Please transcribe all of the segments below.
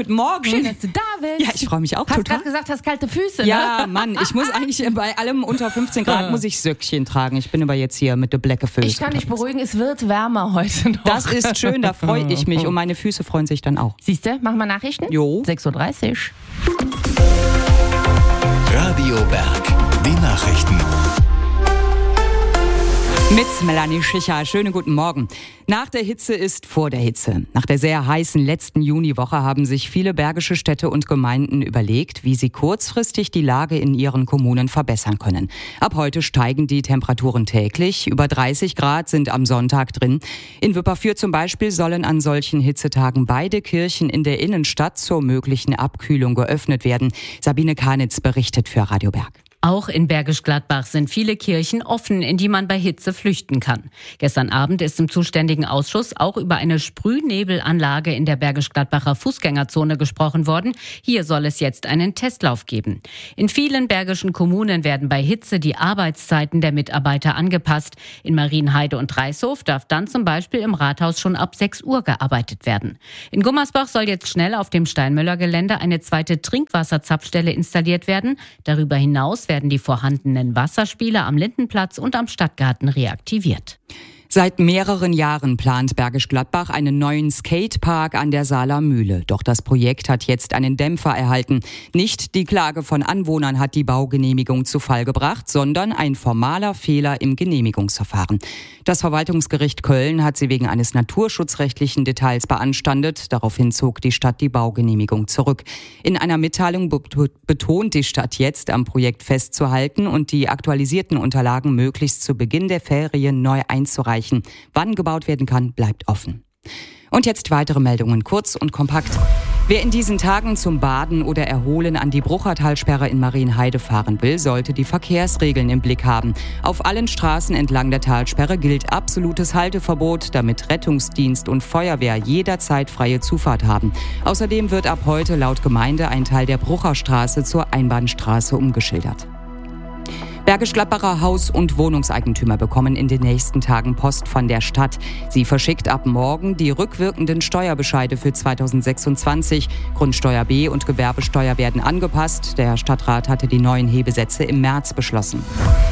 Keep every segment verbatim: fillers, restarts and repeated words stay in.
guten Morgen. Schön, dass du da bist. Ja, ich freue mich auch hast total. Hast gerade gesagt, hast kalte Füße, Ja, ne? Mann, ich muss eigentlich bei allem unter fünfzehn Grad muss ich Söckchen tragen. Ich bin aber jetzt hier mit der Blecke Füße. Ich kann dich beruhigen, es wird wärmer heute noch. Das ist schön, da freue ich mich und meine Füße freuen sich dann auch. Siehst du, machen wir Nachrichten? Jo. sechs Uhr dreißig. Radio Berg, die Nachrichten. Mit Melanie Schicher. Schönen guten Morgen. Nach der Hitze ist vor der Hitze. Nach der sehr heißen letzten Juniwoche haben sich viele bergische Städte und Gemeinden überlegt, wie sie kurzfristig die Lage in ihren Kommunen verbessern können. Ab heute steigen die Temperaturen täglich. Über dreißig Grad sind am Sonntag drin. In Wipperfürth zum Beispiel sollen an solchen Hitzetagen beide Kirchen in der Innenstadt zur möglichen Abkühlung geöffnet werden. Sabine Kanitz berichtet für Radio Berg. Auch in Bergisch Gladbach sind viele Kirchen offen, in die man bei Hitze flüchten kann. Gestern Abend ist im zuständigen Ausschuss auch über eine Sprühnebelanlage in der Bergisch Gladbacher Fußgängerzone gesprochen worden. Hier soll es jetzt einen Testlauf geben. In vielen bergischen Kommunen werden bei Hitze die Arbeitszeiten der Mitarbeiter angepasst. In Marienheide und Dreishof darf dann zum Beispiel im Rathaus schon ab sechs Uhr gearbeitet werden. In Gummersbach soll jetzt schnell auf dem Steinmüller-Gelände eine zweite Trinkwasserzapfstelle installiert werden. Darüber hinaus werden die vorhandenen Wasserspiele am Lindenplatz und am Stadtgarten reaktiviert. Seit mehreren Jahren plant Bergisch Gladbach einen neuen Skatepark an der Saaler Mühle. Doch das Projekt hat jetzt einen Dämpfer erhalten. Nicht die Klage von Anwohnern hat die Baugenehmigung zu Fall gebracht, sondern ein formaler Fehler im Genehmigungsverfahren. Das Verwaltungsgericht Köln hat sie wegen eines naturschutzrechtlichen Details beanstandet. Daraufhin zog die Stadt die Baugenehmigung zurück. In einer Mitteilung betont die Stadt jetzt, am Projekt festzuhalten und die aktualisierten Unterlagen möglichst zu Beginn der Ferien neu einzureichen. Wann gebaut werden kann, bleibt offen. Und jetzt weitere Meldungen, kurz und kompakt. Wer in diesen Tagen zum Baden oder Erholen an die Bruchertalsperre in Marienheide fahren will, sollte die Verkehrsregeln im Blick haben. Auf allen Straßen entlang der Talsperre gilt absolutes Halteverbot, damit Rettungsdienst und Feuerwehr jederzeit freie Zufahrt haben. Außerdem wird ab heute laut Gemeinde ein Teil der Brucherstraße zur Einbahnstraße umgeschildert. Bergisch Gladbacher Haus- und Wohnungseigentümer bekommen in den nächsten Tagen Post von der Stadt. Sie verschickt ab morgen die rückwirkenden Steuerbescheide für zweitausendsechsundzwanzig. Grundsteuer B und Gewerbesteuer werden angepasst. Der Stadtrat hatte die neuen Hebesätze im März beschlossen.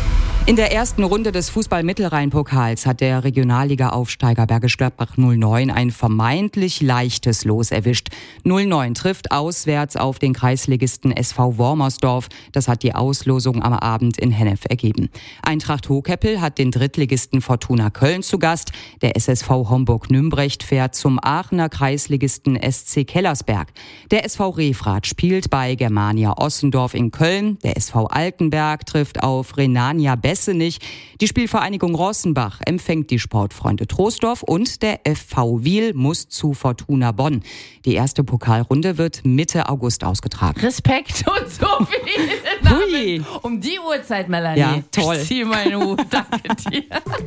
In der ersten Runde des Fußball-Mittelrhein-Pokals hat der Regionalliga-Aufsteiger Bergisch Gladbach null neun ein vermeintlich leichtes Los erwischt. null neun trifft auswärts auf den Kreisligisten S V Wormersdorf. Das hat die Auslosung am Abend in Hennef ergeben. Eintracht Hohkeppel hat den Drittligisten Fortuna Köln zu Gast. Der S S V Homburg-Nümbrecht fährt zum Aachener Kreisligisten S C Kellersberg. Der S V Refrath spielt bei Germania Ossendorf in Köln. Der S V Altenberg trifft auf Rhenania Bessenich. Die Spielvereinigung Rossenbach empfängt die Sportfreunde Troisdorf und der F V Wiel muss zu Fortuna Bonn. Die erste Pokalrunde wird Mitte August ausgetragen. Respekt und so viele Namen. Um die Uhrzeit, Melanie. Ja, toll. Ich zieh meinen Hut. Danke dir.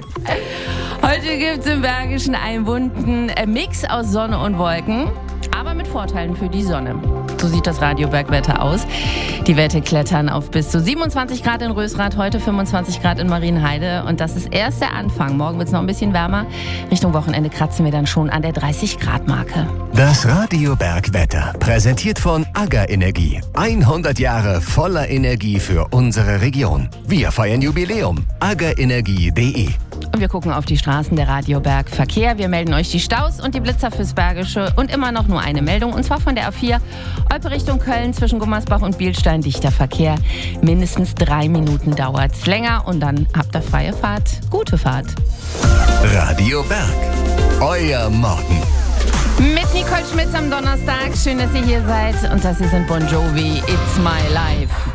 Heute gibt es im Bergischen einen bunten Mix aus Sonne und Wolken, aber mit Vorteilen für die Sonne. So sieht das Radiobergwetter aus. Die Werte klettern auf bis zu siebenundzwanzig Grad in Rösrath, heute fünfundzwanzig Grad in Marienheide. Und das ist erst der Anfang. Morgen wird es noch ein bisschen wärmer. Richtung Wochenende kratzen wir dann schon an der dreißig Grad Marke. Das Radiobergwetter, präsentiert von Agger Energie. hundert Jahre voller Energie für unsere Region. Wir feiern Jubiläum. aggerenergie punkt de. Und wir gucken auf die Straßen der Radioberg Verkehr. Wir melden euch die Staus und die Blitzer fürs Bergische. Und immer noch nur eine Meldung, und zwar von der A vier. Olpe Richtung Köln zwischen Gummersbach und Bielstein, dichter Verkehr. Mindestens drei Minuten dauert's länger und dann habt ihr freie Fahrt. Gute Fahrt. Radio Berg, euer Morgen. Mit Nicole Schmitz am Donnerstag. Schön, dass ihr hier seid. Und das hier sind Bon Jovi, It's My Life.